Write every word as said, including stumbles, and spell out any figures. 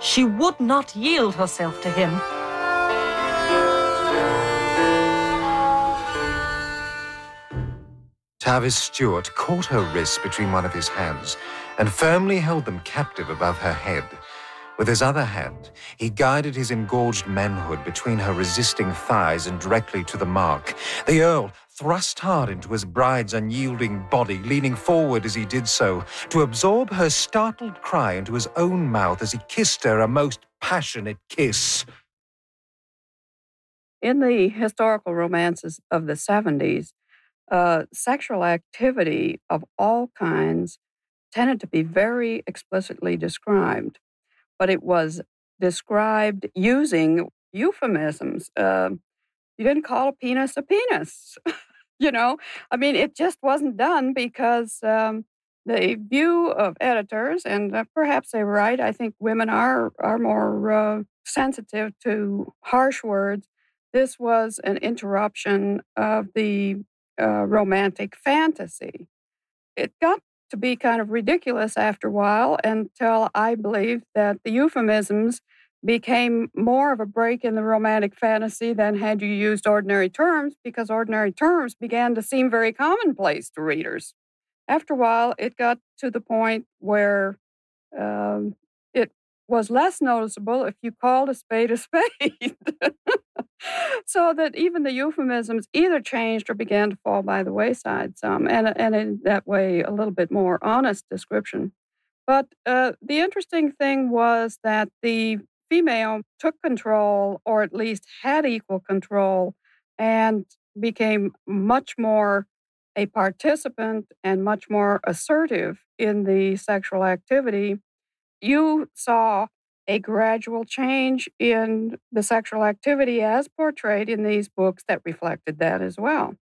She would not yield herself to him. Tavis Stewart caught her wrists between one of his hands and firmly held them captive above her head. With his other hand, he guided his engorged manhood between her resisting thighs and directly to the mark. The Earl thrust hard into his bride's unyielding body, leaning forward as he did so, to absorb her startled cry into his own mouth as he kissed her a most passionate kiss. In the historical romances of the seventies, uh, sexual activity of all kinds tended to be very explicitly described, but it was described using euphemisms. Uh, you didn't call a penis a penis, you know? I mean, it just wasn't done because um, the view of editors, and uh, perhaps they're right, I think women are, are more uh, sensitive to harsh words. This was an interruption of the uh, romantic fantasy. It got to be kind of ridiculous after a while until I believe that the euphemisms became more of a break in the romantic fantasy than had you used ordinary terms, because ordinary terms began to seem very commonplace to readers. After a while, it got to the point where um, it was less noticeable if you called a spade a spade. So that even the euphemisms either changed or began to fall by the wayside some, and, and in that way, a little bit more honest description. But uh, the interesting thing was that the female took control, or at least had equal control, and became much more a participant and much more assertive in the sexual activity. You saw a gradual change in the sexual activity as portrayed in these books that reflected that as well.